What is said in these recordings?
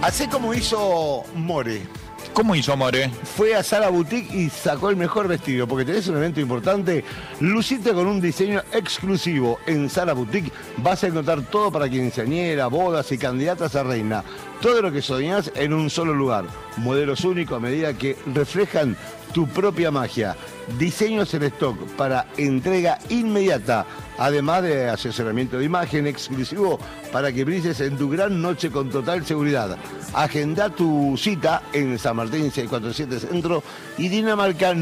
Hacé como hizo More. ¿Cómo hizo More? Fue a Zara Boutique y sacó el mejor vestido, porque tenés un evento importante. Lucite con un diseño exclusivo. En Zara Boutique vas a encontrar todo para quinceañera, bodas y candidatas a reina. Todo lo que soñás en un solo lugar. Modelos únicos a medida que reflejan tu propia magia. Diseños en stock para entrega inmediata. Además de asesoramiento de imagen exclusivo para que brilles en tu gran noche con total seguridad. Agenda tu cita en San Martín 647 Centro y Dinamarca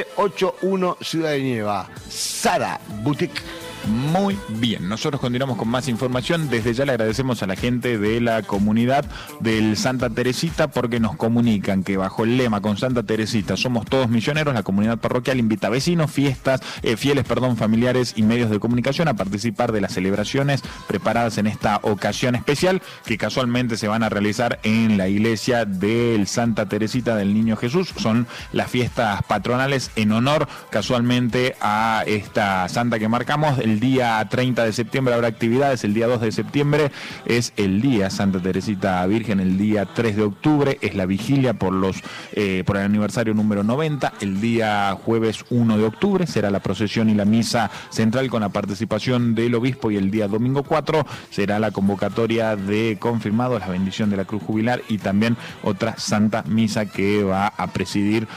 981 Ciudad de Nieva. Zara Boutique. Muy bien, nosotros continuamos con más información. Desde ya le agradecemos a la gente de la comunidad del Santa Teresita porque nos comunican que bajo el lema con Santa Teresita somos todos misioneros, la comunidad parroquial invita a vecinos, fieles, familiares y medios de comunicación a participar de las celebraciones preparadas en esta ocasión especial que casualmente se van a realizar en la iglesia del Santa Teresita del Niño Jesús. Son las fiestas patronales en honor casualmente a esta santa que marcamos. El día 30 de septiembre habrá actividades, el día 2 de septiembre es el día Santa Teresita Virgen, el día 3 de octubre es la vigilia por el aniversario número 90, el día jueves 1 de octubre será la procesión y la misa central con la participación del obispo y el día domingo 4 será la convocatoria de confirmados, la bendición de la cruz jubilar y también otra santa misa que va a presidir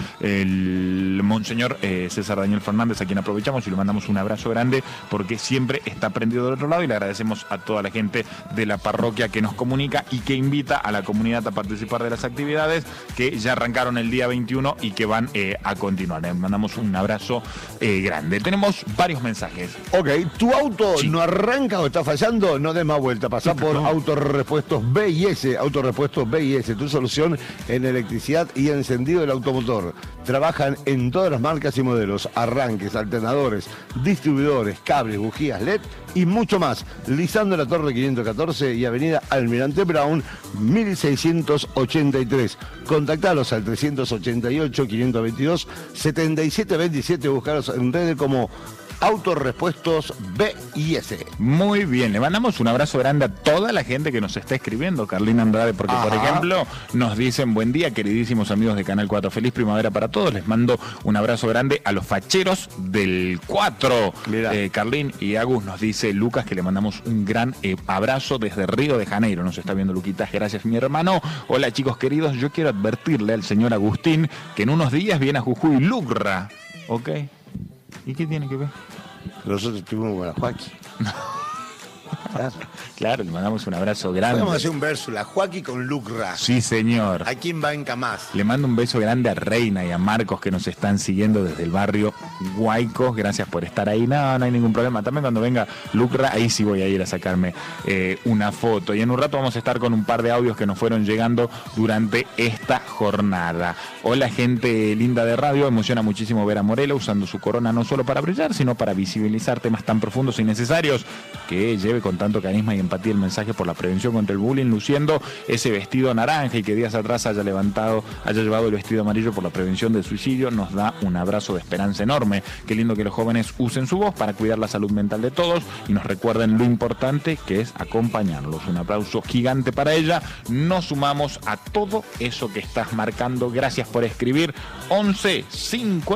el monseñor César Daniel Fernández, a quien aprovechamos y le mandamos un abrazo grande porque siempre está prendido del otro lado y le agradecemos a toda la gente de la parroquia que nos comunica y que invita a la comunidad a participar de las actividades que ya arrancaron el día 21 y que van a continuar. Les mandamos un abrazo grande. Tenemos varios mensajes. Ok, ¿tu auto no arranca o está fallando? No des más vuelta, pasá por Autorepuestos B&S. Autorepuestos B&S, tu solución en electricidad y encendido del automotor. Trabajan en todas las marcas y modelos, arranques, alternadores, distribuidores, cables, bujías LED y mucho más. Lisando la Torre 514 y Avenida Almirante Brown 1683. Contactalos al 388-522-7727. Buscaros en redes como Autorepuestos B&S. Muy bien, le mandamos un abrazo grande a toda la gente que nos está escribiendo, Carlina Andrade, porque por ejemplo nos dicen buen día, queridísimos amigos de Canal 4, feliz primavera para todos, les mando un abrazo grande a los facheros del 4. Carlín y Agus nos dice Lucas que le mandamos un gran abrazo desde Río de Janeiro, nos está viendo Luquitas, gracias mi hermano. Hola chicos queridos, yo quiero advertirle al señor Agustín que en unos días viene a Jujuy Lucra, ¿ok? ¿Y qué tiene que ver? Nosotros estuvimos en Guanajuato. Claro, le mandamos un abrazo grande. Vamos a hacer un verso, la Joaquín con Lucra. Sí, señor. ¿A quién va en Camás? Le mando un beso grande a Reina y a Marcos que nos están siguiendo desde el barrio Guaycos. Gracias por estar ahí. No hay ningún problema. También cuando venga Lucra, ahí sí voy a ir a sacarme una foto. Y en un rato vamos a estar con un par de audios que nos fueron llegando durante esta jornada. Hola, gente linda de radio. Emociona muchísimo ver a Morelo usando su corona no solo para brillar, sino para visibilizar temas tan profundos y necesarios que lleve con tanto carisma y empatía el mensaje por la prevención contra el bullying, luciendo ese vestido naranja y que días atrás haya llevado el vestido amarillo por la prevención del suicidio. Nos da un abrazo de esperanza enorme. Qué lindo que los jóvenes usen su voz para cuidar la salud mental de todos y nos recuerden lo importante que es acompañarlos. Un aplauso gigante para ella. Nos sumamos a todo eso que estás marcando. Gracias por escribir. 11 50